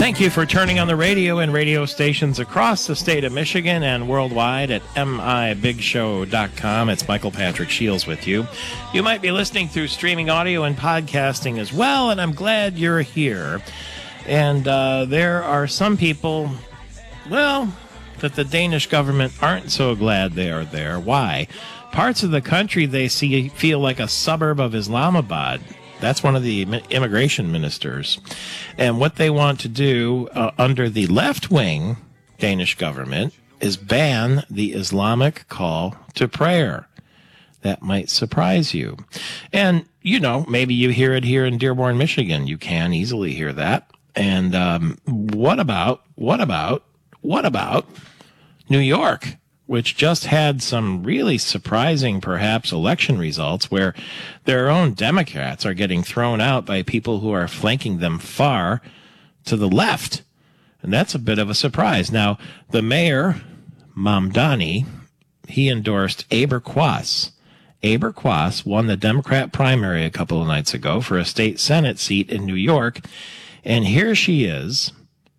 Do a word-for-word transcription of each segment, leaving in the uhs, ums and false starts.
Thank you for turning on the radio and radio stations across the state of Michigan and worldwide at M I Big Show dot com. It's Michael Patrick Shields with you. You might be listening through streaming audio and podcasting as well, and I'm glad you're here. And uh, there are some people, well, that the Danish government aren't so glad they are there. Why? Parts of the country they see feel like a suburb of Islamabad. That's one of the immigration ministers. And what they want to do uh, under the left-wing Danish government is ban the Islamic call to prayer. That might surprise you. And, you know, maybe you hear it here in Dearborn, Michigan. You can easily hear that. And um, what about, what about, what about New York, which just had some really surprising, perhaps, election results where their own Democrats are getting thrown out by people who are flanking them far to the left. And that's a bit of a surprise. Now, the mayor, Mamdani, he endorsed Aber Quas. Aber Quas won the Democrat primary a couple of nights ago for a state Senate seat in New York. And here she is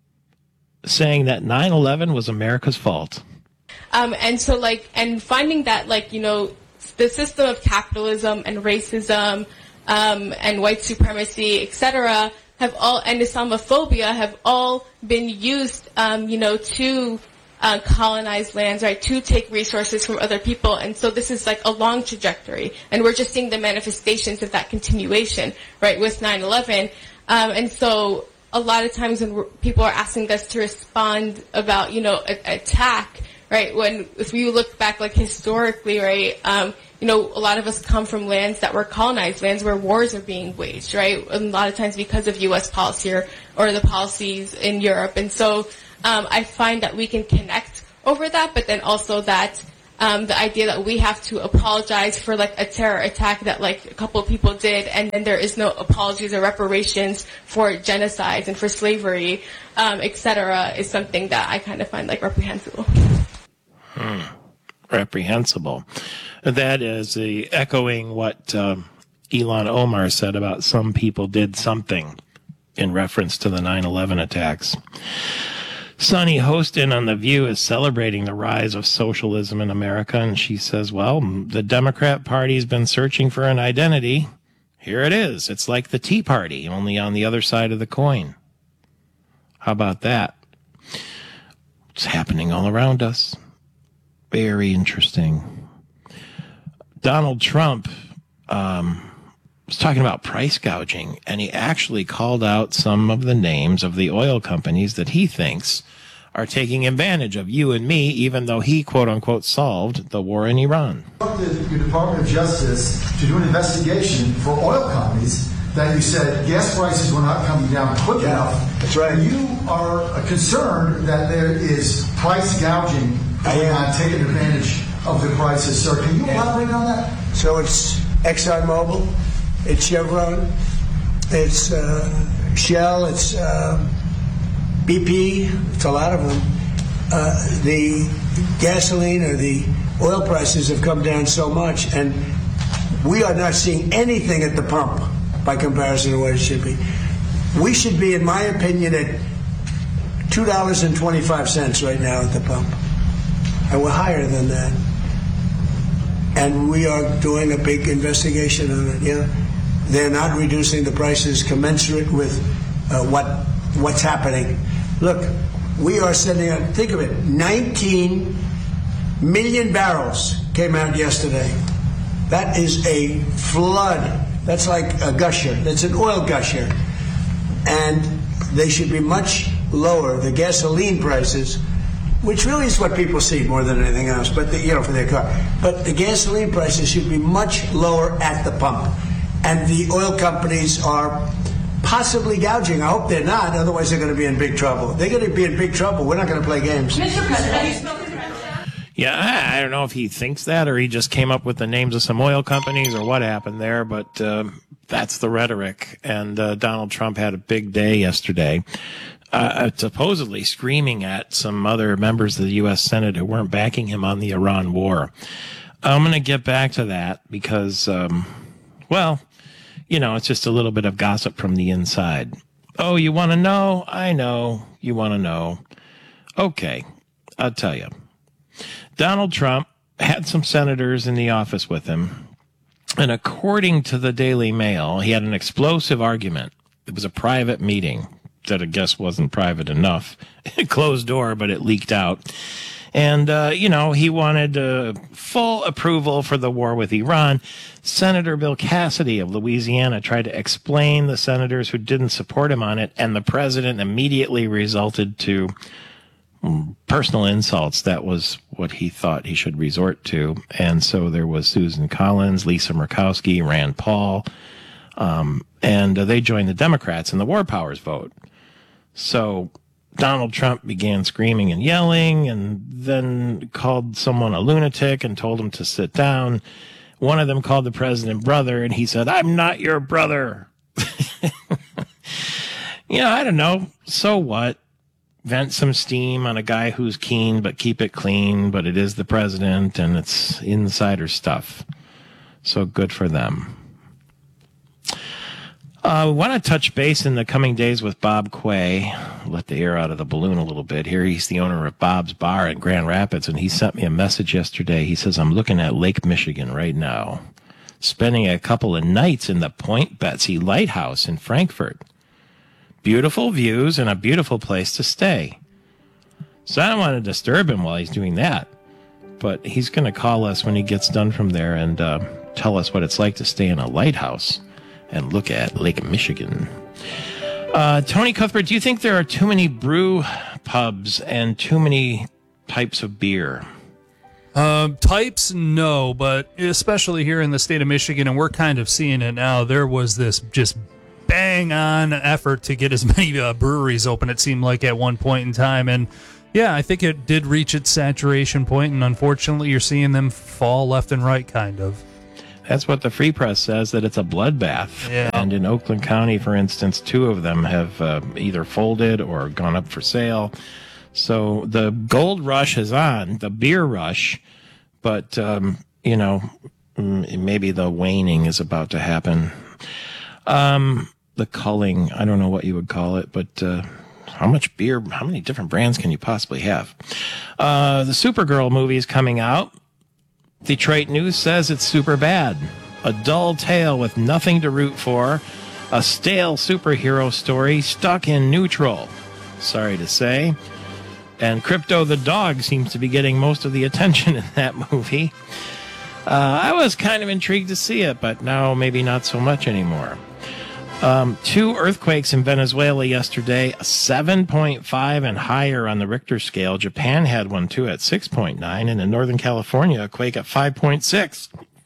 saying that nine eleven was America's fault. Um, and so, like, and finding that, like, you know, the system of capitalism and racism um, and white supremacy, et cetera, have all, and Islamophobia have all been used, um, you know, to uh, colonize lands, right, to take resources from other people. And so this is, like, a long trajectory. And we're just seeing the manifestations of that continuation, right, with nine eleven. Um, and so a lot of times when we're, people are asking us to respond about, you know, a, attack, right, when if you look back, like, historically, right, um, you know, a lot of us come from lands that were colonized, lands where wars are being waged, right, and a lot of times because of U S policy or, or the policies in Europe. And so um, I find that we can connect over that, but then also that um, the idea that we have to apologize for, like, a terror attack that, like, a couple of people did, and then there is no apologies or reparations for genocides and for slavery, um, et cetera, is something that I kind of find, like, reprehensible. Hmm. Reprehensible. That is the echoing what um, Ilhan Omar said about some people did something in reference to the nine eleven attacks. Sunny Hostin on The View is celebrating the rise of socialism in America, and she says, well, the Democrat Party's been searching for an identity. Here it is. It's like the Tea Party, only on the other side of the coin. How about that? It's happening all around us. Very interesting. Donald Trump um, was talking about price gouging, and he actually called out some of the names of the oil companies that he thinks are taking advantage of you and me, even though he, quote-unquote, solved the war in Iran. Your Department of Justice to do an investigation for oil companies that you said gas prices were not coming down quick yeah, enough. That's right. And you are concerned that there is price gouging going on, taking advantage of the prices. Sir, can you yeah. elaborate on that? So it's ExxonMobil, it's Chevron, it's uh, Shell, it's uh, B P, it's a lot of them. Uh, the gasoline or the oil prices have come down so much, and we are not seeing anything at the pump by comparison to what it should be. We should be, in my opinion, at two dollars and twenty-five cents right now at the pump. And we're higher than that. And we are doing a big investigation on it. Yeah, they're not reducing the prices commensurate with uh, what what's happening. Look, we are sending out, think of it, nineteen million barrels came out yesterday. That is a flood. That's like a gusher. That's an oil gusher. And they should be much lower. The gasoline prices, which really is what people see more than anything else, but the, you know, for their car. But the gasoline prices should be much lower at the pump. And the oil companies are possibly gouging. I hope they're not, otherwise they're going to be in big trouble. They're going to be in big trouble. We're not going to play games. Mister President, you spoken to Yeah, I, I don't know if he thinks that or he just came up with the names of some oil companies or what happened there, but um, that's the rhetoric. And uh, Donald Trump had a big day yesterday, uh, supposedly screaming at some other members of the U S Senate who weren't backing him on the Iran war. I'm going to get back to that because, um, well, you know, it's just a little bit of gossip from the inside. Oh, you want to know? I know. You want to know. Okay, I'll tell you. Donald Trump had some senators in the office with him, and according to the Daily Mail, he had an explosive argument. It was a private meeting that I guess wasn't private enough. Closed door, but it leaked out. And, uh, you know, he wanted uh, full approval for the war with Iran. Senator Bill Cassidy of Louisiana tried to explain the senators who didn't support him on it, and the president immediately resulted to um, personal insults. That was what he thought he should resort to. And so there was Susan Collins, Lisa Murkowski, Rand Paul, um, and uh, they joined the Democrats in the war powers vote. So Donald Trump began screaming and yelling, and then called someone a lunatic and told him to sit down. One of them called the president brother, and he said, "I'm not your brother." You know, I don't know. So what? Vent some steam on a guy who's keen, but keep it clean. But it is the president, and it's insider stuff. So good for them. I uh, want to touch base in the coming days with Bob Quay. Let the air out of the balloon a little bit here. He's the owner of Bob's Bar in Grand Rapids, and he sent me a message yesterday. He says, "I'm looking at Lake Michigan right now, spending a couple of nights in the Point Betsy Lighthouse in Frankfurt. Beautiful views and a beautiful place to stay." So I don't want to disturb him while he's doing that, but he's going to call us when he gets done from there and uh, tell us what it's like to stay in a lighthouse and look at Lake Michigan. Uh, Tony Cuthbert, do you think there are too many brew pubs and too many types of beer? Um, types, no, but especially here in the state of Michigan, and we're kind of seeing it now, there was this just bang-on effort to get as many uh, breweries open, it seemed like, at one point in time. And, yeah, I think it did reach its saturation point, and unfortunately you're seeing them fall left and right, kind of. That's what the Free Press says, that it's a bloodbath. Yeah. And in Oakland County, for instance, two of them have uh, either folded or gone up for sale. So the gold rush is on, the beer rush, but, um, you know, maybe the waning is about to happen. Um, the culling, I don't know what you would call it, but uh, how much beer, how many different brands can you possibly have? Uh, the Supergirl movie is coming out. Detroit News says it's super bad. A dull tale with nothing to root for. A stale superhero story stuck in neutral. Sorry to say. And Crypto the dog seems to be getting most of the attention in that movie. Uh, I was kind of intrigued to see it, but now maybe not so much anymore. Um, two earthquakes in Venezuela yesterday, seven point five and higher on the Richter scale. Japan had one too at six point nine, and in Northern California, a quake at five point six.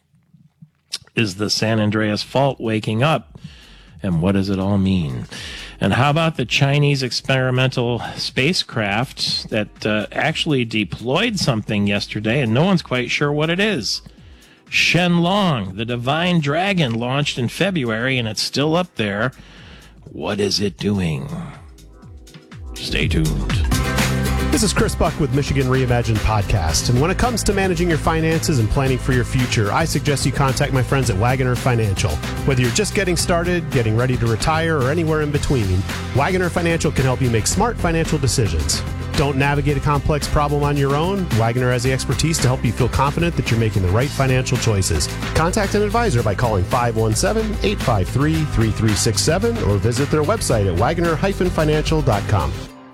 Is the San Andreas Fault waking up? And what does it all mean? And how about the Chinese experimental spacecraft that uh, actually deployed something yesterday, and no one's quite sure what it is? Shenlong, the Divine Dragon, launched in February, and it's still up there. What is it doing? Stay tuned. This is Chris Buck with Michigan Reimagined Podcast. And when it comes to managing your finances and planning for your future, I suggest you contact my friends at Wagoner Financial. Whether you're just getting started, getting ready to retire, or anywhere in between, Wagoner Financial can help you make smart financial decisions. Don't navigate a complex problem on your own. Wagoner has the expertise to help you feel confident that you're making the right financial choices. Contact an advisor by calling five one seven, eight five three, three three six seven or visit their website at wagoner dash financial dot com.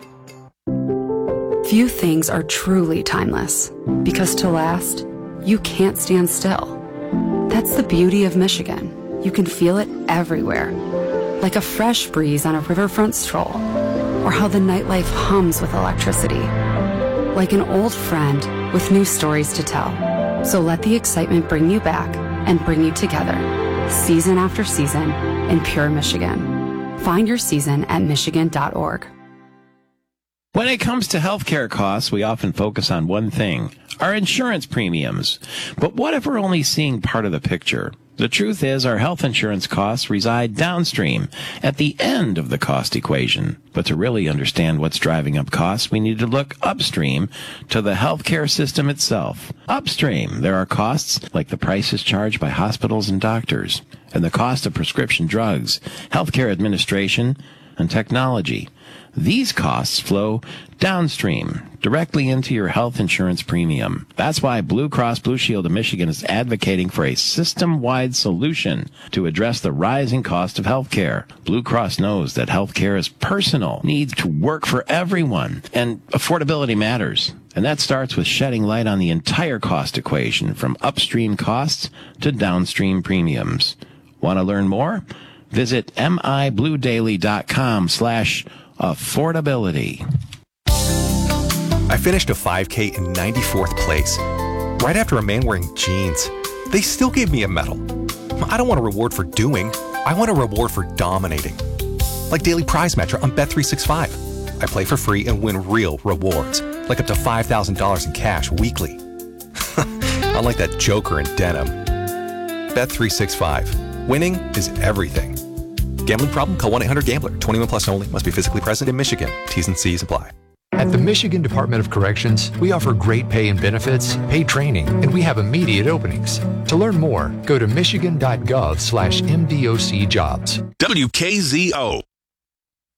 Few things are truly timeless, because to last, you can't stand still. That's the beauty of Michigan. You can feel it everywhere, like a fresh breeze on a riverfront stroll, or how the nightlife hums with electricity, like an old friend with new stories to tell. So let the excitement bring you back and bring you together, season after season, in pure Michigan. Find your season at michigan dot org. When it comes to healthcare costs, we often focus on one thing, our insurance premiums. But what if we're only seeing part of the picture? The truth is our health insurance costs reside downstream, at the end of the cost equation. But to really understand what's driving up costs, we need to look upstream to the healthcare system itself. Upstream, there are costs like the prices charged by hospitals and doctors, and the cost of prescription drugs, healthcare administration, and technology. These costs flow downstream, directly into your health insurance premium. That's why Blue Cross Blue Shield of Michigan is advocating for a system-wide solution to address the rising cost of health care. Blue Cross knows that health care is personal, needs to work for everyone, and affordability matters. And that starts with shedding light on the entire cost equation, from upstream costs to downstream premiums. Want to learn more? Visit mibluedaily.com slash affordability. I finished a five K in ninety-fourth place, right after a man wearing jeans. They still gave me a medal. I don't want a reward for doing. I want a reward for dominating. Like Daily Prize Matcher on Bet three sixty-five. I play for free and win real rewards, like up to five thousand dollars in cash weekly. Unlike that joker in denim. Bet three sixty-five. Winning is everything. Gambling problem? Call one eight hundred gambler. twenty-one plus only. Must be physically present in Michigan. T's and C's apply. At the Michigan Department of Corrections, we offer great pay and benefits, paid training, and we have immediate openings. To learn more, go to michigan dot gov slash M D O C jobs. W K Z O.